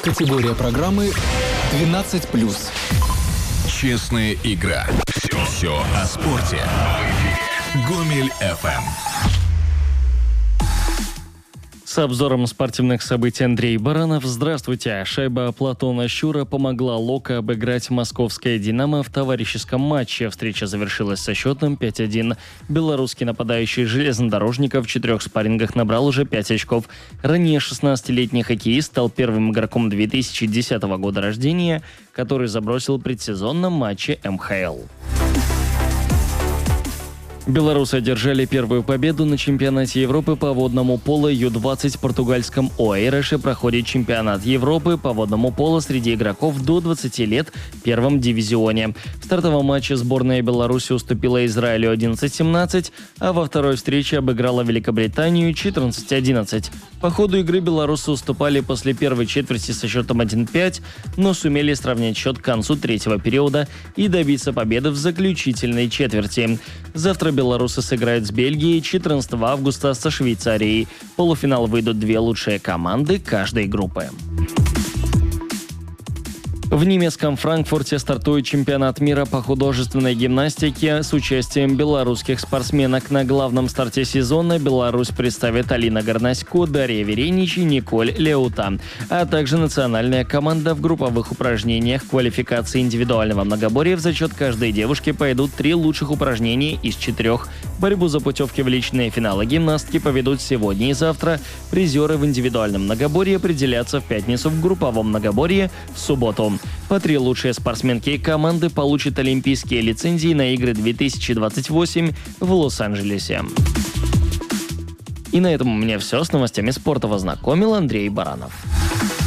Категория программы 12+. Честная игра. Все о спорте. Гомель FM. С обзором спортивных событий Андрей Баранов. Здравствуйте. Шайба Платона Щура помогла Локо обыграть московское «Динамо» в товарищеском матче. Встреча завершилась со счетом 5-1. Белорусский нападающий железнодорожников в 4 спаррингах набрал уже 5 очков. Ранее 16-летний хоккеист стал первым игроком 2010 года рождения, который забросил предсезонном матче МХЛ. Белорусы одержали первую победу на чемпионате Европы по водному поло Ю-20 в португальском Оэйреше. Проходит чемпионат Европы по водному поло среди игроков до 20 лет в первом дивизионе. В стартовом матче сборная Беларуси уступила Израилю 11-17, а во второй встрече обыграла Великобританию 14-11. По ходу игры белорусы уступали после первой четверти со счетом 1-5, но сумели сравнять счет к концу третьего периода и добиться победы в заключительной четверти. Завтра белорусы сыграют с Бельгией, 14 августа со Швейцарией. В полуфинал выйдут 2 лучшие команды каждой группы. В немецком Франкфурте стартует чемпионат мира по художественной гимнастике с участием белорусских спортсменок. На главном старте сезона Беларусь представит Алина Горнасько, Дарья Веренич и Николь Леута, а также национальная команда в групповых упражнениях. В квалификации индивидуального многоборья в зачет каждой девушки пойдут 3 лучших упражнения из 4. Борьбу за путевки в личные финалы гимнастки поведут сегодня и завтра. Призеры в индивидуальном многоборье определятся в пятницу, в групповом многоборье в субботу. По 3 лучшие спортсменки и команды получат олимпийские лицензии на игры 2028 в Лос-Анджелесе. И на этом у меня все. С новостями спорта вас знакомил Андрей Баранов.